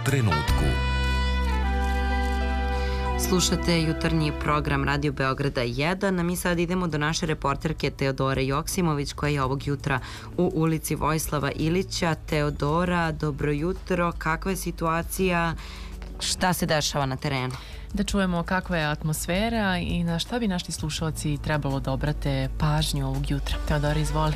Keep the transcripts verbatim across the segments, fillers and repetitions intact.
trenutku. Slušate jutarnji program Radio Beograda jedan, a mi sad idemo do naše reporterke Teodore Joksimović koja je ovog jutra u ulici Vojislava Ilića. Teodora, dobro jutro, kakva je situacija, šta se dešava na terenu? Da čujemo kakva je atmosfera i na šta bi naši slušalci trebalo da obrate pažnju ovog jutra. Teodora, izvoli.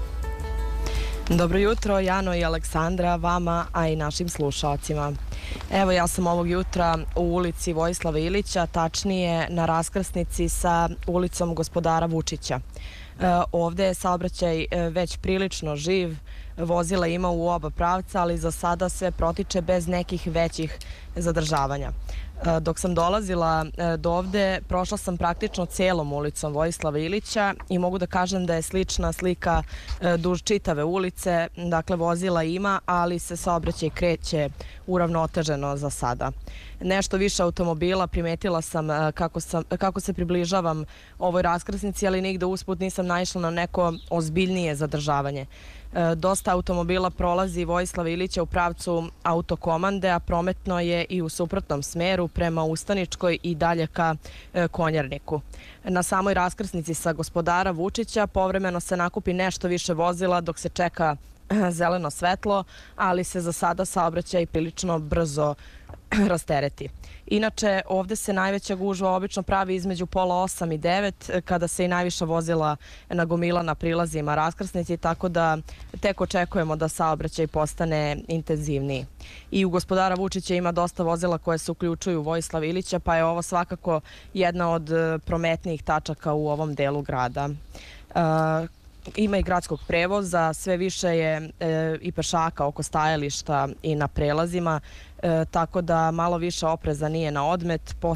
Dobro jutro, Jano i Aleksandra, vama, a i našim slušalcima. Evo, ja sam ovog jutra u ulici Vojislava Ilića, tačnije na raskrsnici sa ulicom Gospodara Vučića. E, ovde je saobraćaj e, već prilično živ, vozila ima u oba pravca, ali za sada sve protiče bez nekih većih zadržavanja. E, dok sam dolazila e, do ovde, prošla sam praktično celom ulicom Vojislava Ilića i mogu da kažem da je slična slika e, duž čitave ulice. Dakle, vozila ima, ali se saobraćaj kreće uravnoteženo za sada. Nešto više automobila, primetila sam e, kako, sam kako se približavam ovoj raskrsnici, ali nigde usput nisam naišla na neko ozbiljnije zadržavanje. E, dosta automobila prolazi Vojislava Ilića u pravcu autokomande, a prometno je i u suprotnom smeru prema Ustaničkoj i dalje ka e, Konjarniku. Na samoj raskrsnici sa Gospodara Vučića povremeno se nakupi nešto više vozila dok se čeka e, zeleno svetlo, ali se za sada saobraćaj prilično brzo rastereti. Inače, ovde se najveća gužva obično pravi između pola osam i devet, kada se i najviša vozila nagomila na prilazima raskrsnici, tako da tek očekujemo da saobraćaj postane intenzivniji. I u Gospodara Vučića ima dosta vozila koje se uključuju u Vojislav Ilića, pa je ovo svakako jedna od prometnijih tačaka u ovom delu grada. Uh, Ima i gradskog prevoza, sve više je e, i pešaka oko stajališta i na prelazima, e, tako da malo više opreza nije na odmet.